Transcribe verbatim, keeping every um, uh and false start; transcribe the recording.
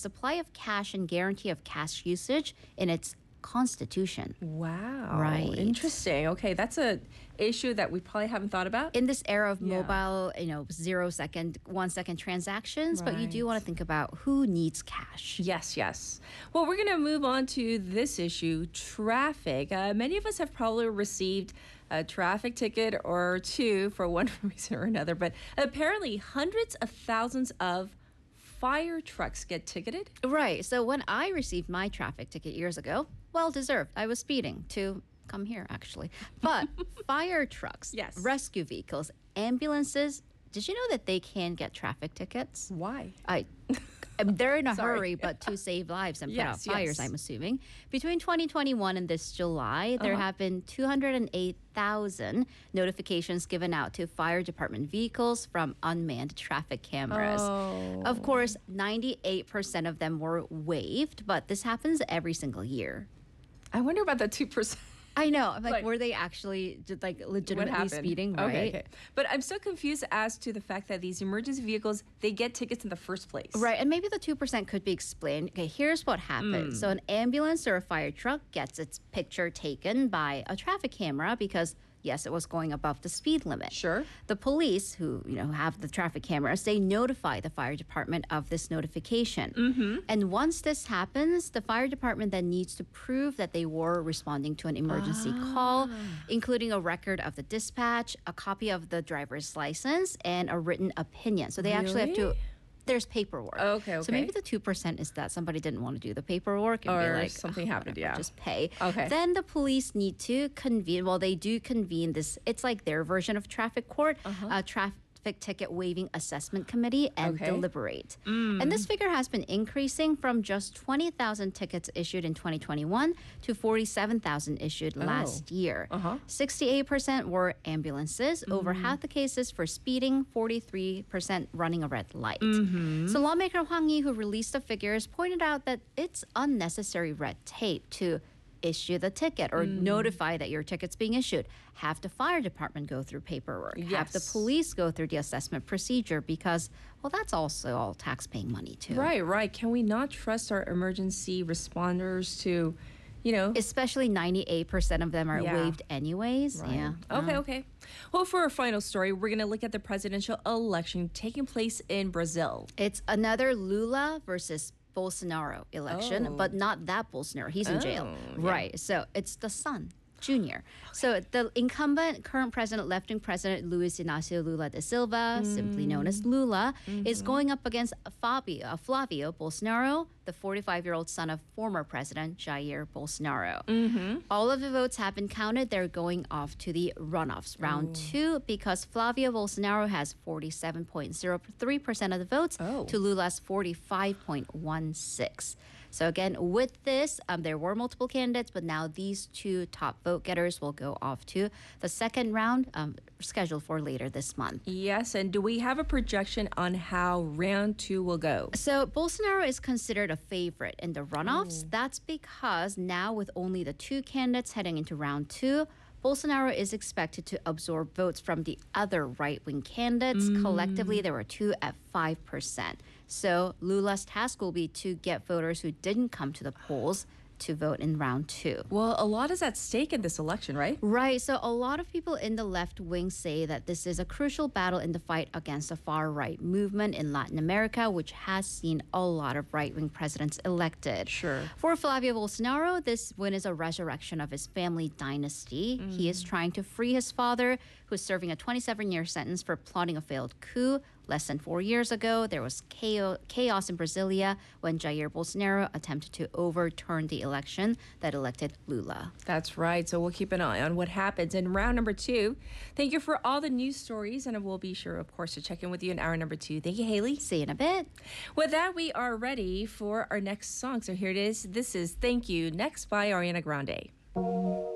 supply of cash and guarantee of cash usage in its constitution. Wow. Right. Interesting. Okay, that's a issue that we probably haven't thought about. In this era of Yeah. mobile, you know, zero second, one second transactions, but you do Right. want to think about who needs cash. Yes, yes. Well, we're going to move on to this issue, traffic. Uh, many of us have probably received a traffic ticket or two for one reason or another, but apparently hundreds of thousands of fire trucks get ticketed. Right. So when I received my traffic ticket years ago, well deserved. I was speeding to come here, actually. But fire trucks, Yes. rescue vehicles, ambulances, did you know that they can get traffic tickets? Why? I, they're in a Sorry. hurry, but to save lives and put Yes, out fires, yes. I'm assuming. Between twenty twenty-one and this July, there Uh-huh. have been two hundred eight thousand notifications given out to fire department vehicles from unmanned traffic cameras. Oh. Of course, ninety-eight percent of them were waived, but this happens every single year. I wonder about the two percent. I know. I'm like, Like- were they actually just like What legitimately happened? speeding? Right. Okay, okay. But I'm so confused as to the fact that these emergency vehicles, they get tickets in the first place. Right, and maybe the two percent could be explained. Okay, here's what happens. Mm. So an ambulance or a fire truck gets its picture taken by a traffic camera because, yes, it was going above the speed limit. Sure. The police, who you know have the traffic cameras, they notify the fire department of this notification. Mm-hmm. And once this happens, the fire department then needs to prove that they were responding to an emergency call, including a record of the dispatch, a copy of the driver's license, and a written opinion. So they actually have to. Really? There's paperwork. Okay, So okay. maybe the two percent is that somebody didn't want to do the paperwork and Or be like, something "Oh, happened, whatever, yeah. just pay. Okay. Then the police need to convene, well, they do convene this, it's like their version of traffic court, a traffic ticket waiving assessment committee, and Okay. deliberate. And this figure has been increasing from just twenty thousand tickets issued in twenty twenty-one to forty-seven thousand issued last year. Uh-huh. sixty-eight percent were ambulances, over half the cases for speeding, forty-three percent running a red light. So lawmaker Hwang Yi, who released the figures, pointed out that it's unnecessary red tape to issue the ticket or notify that your ticket's being issued. Have the fire department go through paperwork. Have the Yes. police go through the assessment procedure because, well, that's also all tax-paying money too. Right, right. Can we not trust our emergency responders to, you know? Especially ninety-eight percent of them are Yeah. waived anyways. Right. Yeah. Okay, okay. Well, for our final story, we're going to look at the presidential election taking place in Brazil. It's another Lula versus Bolsonaro election, Oh. but not that Bolsonaro. He's in jail. Oh, yeah. Right. So it's the son, Junior. So the incumbent current president, left-wing president Luiz Inácio Lula da Silva, simply known as Lula, is going up against Fabio, uh, Flavio Bolsonaro, the forty-five-year-old son of former president Jair Bolsonaro. All of the votes have been counted. They're going off to the runoffs, round two, because Flavio Bolsonaro has forty-seven point zero three percent of the votes Oh. to Lula's forty-five point one six. So again, with this, um, there were multiple candidates, but now these two top vote getters will go off to the second round, um, scheduled for later this month. Yes, and do we have a projection on how round two will go? So Bolsonaro is considered a favorite in the runoffs. That's because now with only the two candidates heading into round two, Bolsonaro is expected to absorb votes from the other right-wing candidates. Collectively, there were two at five percent. So Lula's task will be to get voters who didn't come to the polls to vote in round two. Well, a lot is at stake in this election, right? Right. So a lot of people in the left wing say that this is a crucial battle in the fight against the far right movement in Latin America, which has seen a lot of right wing presidents elected. Sure. For Flavio Bolsonaro, this win is a resurrection of his family dynasty. He is trying to free his father, who's serving a twenty-seven year sentence for plotting a failed coup. Less than four years ago, there was chao- chaos in Brasilia when Jair Bolsonaro attempted to overturn the election that elected Lula. That's right. So we'll keep an eye on what happens in round number two. Thank you for all the news stories, and we'll be sure, of course, to check in with you in hour number two. Thank you, Haley. See you in a bit. With that, we are ready for our next song. So here it is. This is Thank You, next by Ariana Grande.